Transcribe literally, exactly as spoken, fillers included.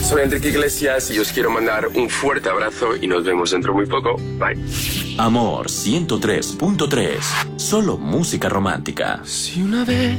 soy Enrique Iglesias y os quiero mandar un fuerte abrazo y nos vemos dentro muy poco. Bye. Amor ciento tres punto tres. Solo música romántica. Si una vez